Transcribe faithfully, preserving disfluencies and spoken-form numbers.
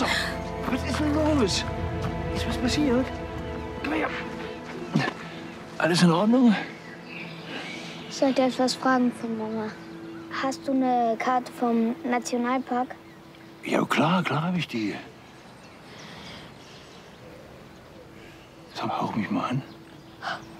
Wasser. Was ist denn los? Ist was passiert? Komm her. Alles in Ordnung? Ich sollte etwas fragen von Mama. Hast du eine Karte vom Nationalpark? Ja, klar, klar habe ich die. Sag mal, hauch mich mal an.